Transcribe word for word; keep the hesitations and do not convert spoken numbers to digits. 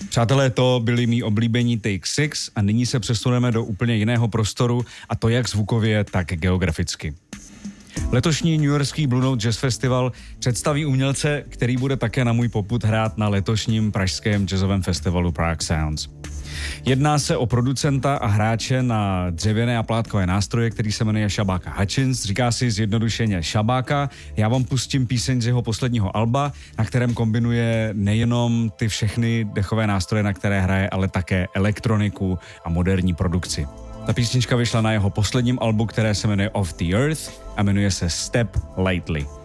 Přátelé, to byli mý oblíbení Take Six a nyní se přesuneme do úplně jiného prostoru, a to jak zvukově, tak geograficky. Letošní newyorský Blue Note Jazz Festival představí umělce, který bude také na můj popud hrát na letošním pražském jazzovém festivalu Prague Sounds. Jedná se o producenta a hráče na dřevěné a plátkové nástroje, který se jmenuje Shabaka Hutchins, říká si zjednodušeně Shabaka. Já vám pustím píseň z jeho posledního alba, na kterém kombinuje nejenom ty všechny dechové nástroje, na které hraje, ale také elektroniku a moderní produkci. Ta písnička vyšla na jeho posledním albu, které se jmenuje Off the Earth a jmenuje se Step Lightly.